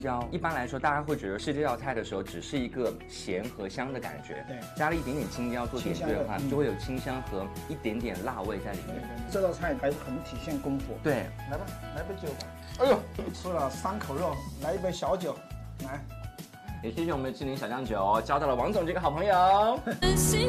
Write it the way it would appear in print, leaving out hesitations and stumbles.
椒。一般来说，大家会觉得吃这道菜的时候，只是一个咸和香的感觉。 对， 加了一点点青椒做点缀的话，就会有清香和一点点辣味在里面。 这道菜还很体现功夫。 对， 来吧，来杯酒吧。哎呦，吃了3口肉，来一杯小酒，来。 也谢谢我们的智霖小酱酒交到了王总这个好朋友。